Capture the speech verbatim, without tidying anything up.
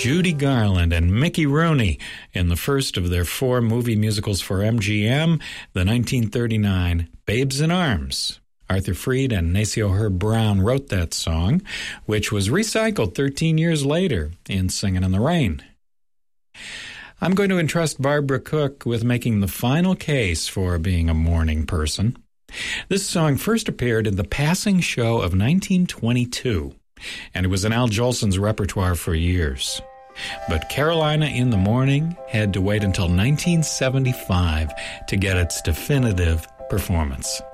Judy Garland and Mickey Rooney in the first of their four movie musicals for M G M, the nineteen thirty-nine Babes in Arms. Arthur Freed and Nacio Herb Brown wrote that song, which was recycled thirteen years later in Singin' in the Rain. I'm going to entrust Barbara Cook with making the final case for being a morning person. This song first appeared in The Passing Show of nineteen twenty-two, and it was in Al Jolson's repertoire for years. But Carolina in the Morning had to wait until nineteen seventy-five to get its definitive performance.